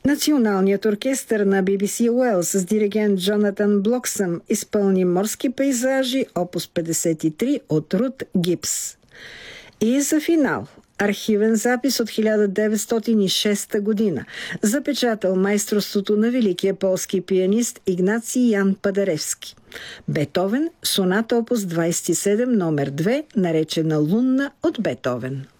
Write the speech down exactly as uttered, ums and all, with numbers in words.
Националният оркестър на Би Би Си Уелс с диригент Джонатан Блоксъм изпълни морски пейзажи, опус петдесет и три от Рут Гипс. И за финал архивен запис от хиляда деветстотин и шеста година, запечатал майсторството на великия полски пианист Игнаций Ян Падаревски. Бетовен, соната опус двадесет и седем, номер две, наречена Лунна от Бетовен.